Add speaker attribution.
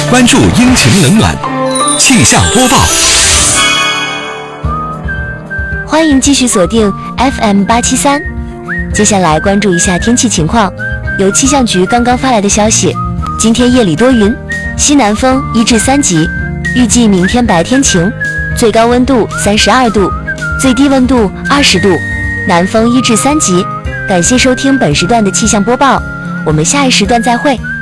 Speaker 1: 关注阴晴冷暖，气象播报。
Speaker 2: 欢迎继续锁定 FM873，接下来关注一下天气情况。由气象局刚刚发来的消息，今天夜里多云，西南风1至3级，预计明天白天晴，最高温度32度，最低温度20度，南风1至3级。感谢收听本时段的气象播报，我们下一时段再会。